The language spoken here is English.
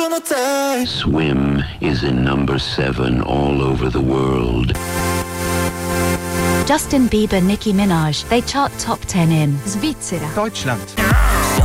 intorno a te. Swim is in number 7 all over the world. Justin Bieber, Nicki Minaj, they chart top 10 in Svizzera, Deutschland,